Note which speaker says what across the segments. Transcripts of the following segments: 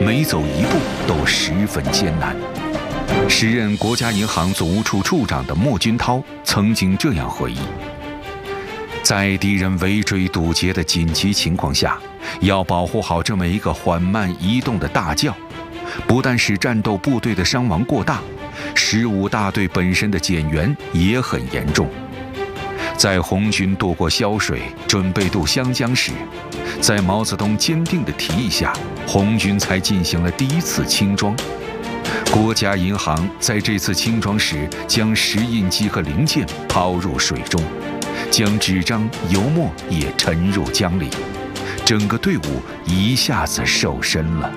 Speaker 1: 每走一步都十分艰难。时任国家银行总务处处长的莫君涛曾经这样回忆：在敌人围追堵截的紧急情况下，要保护好这么一个缓慢移动的大将，不但使战斗部队的伤亡过大，15大队本身的减员也很严重。在红军渡过潇水，准备渡湘江时，在毛泽东坚定的提议下，红军才进行了第一次轻装。国家银行在这次轻装时，将石印机和零件抛入水中，将纸张、油墨也沉入江里，整个队伍一下子瘦身了。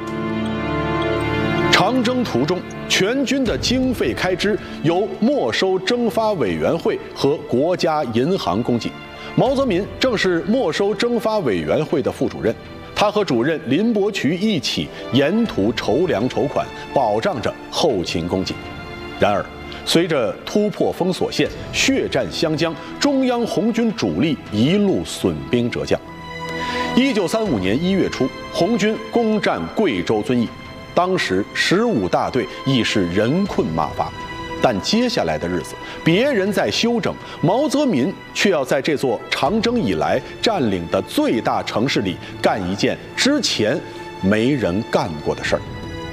Speaker 2: 长征途中，全军的经费开支由没收征发委员会和国家银行供给。毛泽民正是没收征发委员会的副主任，他和主任林伯渠一起沿途筹粮筹款，保障着后勤供给。然而，随着突破封锁线、血战湘江，中央红军主力一路损兵折将。1935年1月初，红军攻占贵州遵义。当时15大队已是人困马乏，但接下来的日子，别人在休整，毛泽民却要在这座长征以来占领的最大城市里干一件之前没人干过的事儿。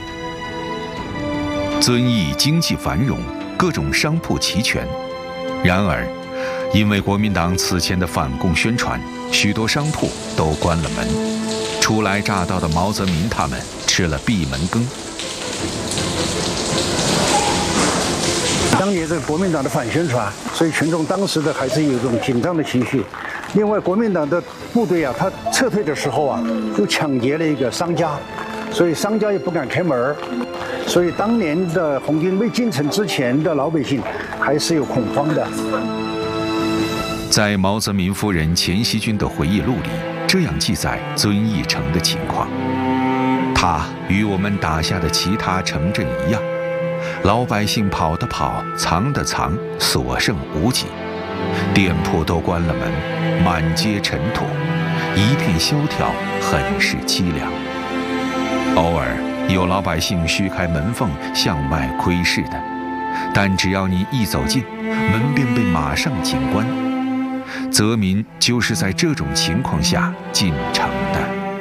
Speaker 1: 遵义经济繁荣，各种商铺齐全，然而，因为国民党此前的反共宣传，许多商铺都关了门。初来乍到的毛泽民他们吃了闭门羹。
Speaker 3: 当年这个国民党的反宣传，所以群众当时的还是有一种紧张的情绪。另外，国民党的部队啊，他撤退的时候啊，又抢劫了一个商家，所以商家也不敢开门。所以当年的红军未进城之前的老百姓还是有恐慌的。
Speaker 1: 在毛泽民夫人钱锡君的回忆录里，这样记载遵义城的情况：它与我们打下的其他城镇一样，老百姓跑的跑，藏的藏，所剩无几，店铺都关了门，满街尘土，一片萧条，很是凄凉。偶尔有老百姓虚开门缝向外窥视的，但只要你一走近，门便被马上紧关。泽民就是在这种情况下进城的。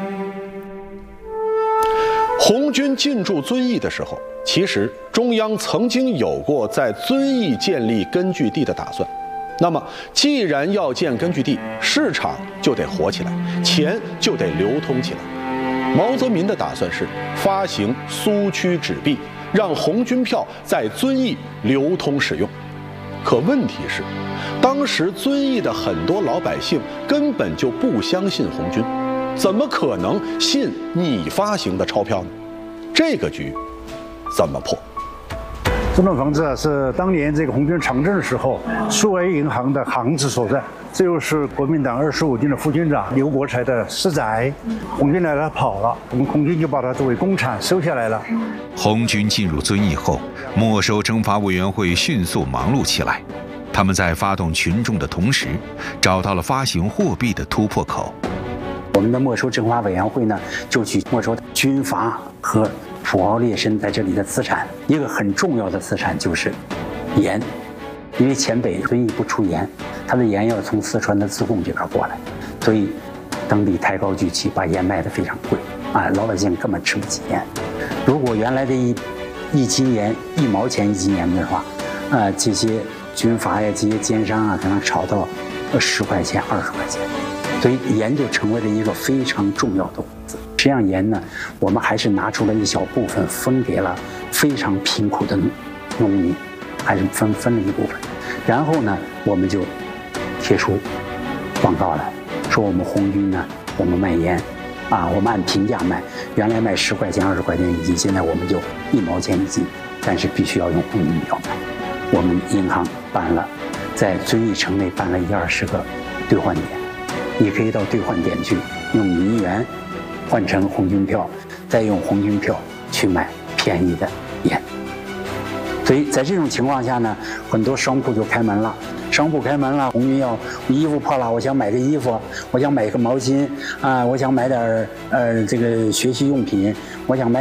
Speaker 2: 红军进驻遵义的时候，其实中央曾经有过在遵义建立根据地的打算。那么，既然要建根据地，市场就得活起来，钱就得流通起来。毛泽民的打算是发行苏区纸币，让红军票在遵义流通使用。可问题是，当时遵义的很多老百姓根本就不相信红军，怎么可能信你发行的钞票呢？这个局怎么破？
Speaker 3: 这栋房子啊，是当年这个红军长征的时候，苏维银行的行子所在。这又是国民党25军的副军长刘国才的私宅，红军来了跑了，我们红军就把它作为公产收下来了。
Speaker 1: 红军进入遵义后，没收征发委员会迅速忙碌起来。他们在发动群众的同时，找到了发行货币的突破口。
Speaker 4: 我们的没收征发委员会呢，就去没收军阀和土豪劣绅在这里的资产。一个很重要的资产就是盐，因为黔北遵义不出盐，它的盐要从四川的自贡这边过来，所以当地抬高举起，把盐卖得非常贵啊，老百姓根本吃不起盐。如果原来的一斤盐1毛钱1斤盐的话，这些军阀呀、这些奸商啊，可能炒到10块钱、20块钱，所以盐就成为了一个非常重要的物资。实际上，盐呢，我们还是拿出了一小部分分给了非常贫苦的农民，还是分了一部分。然后呢，我们就贴出广告来说，我们红军呢，我们卖盐啊，我们按平价卖，原来卖10块钱、20块钱一斤，现在我们就1毛钱一斤，但是必须要用红军票买。我们银行办了，在遵义城内办了1-20个兑换点，你可以到兑换点去用银元换成红军票，再用红军票去买便宜的盐。所以在这种情况下呢，很多商铺就开门了。商铺开门了，红军要衣服破了，我想买个衣服，我想买个毛巾啊，我想买点这个学习用品，我想买。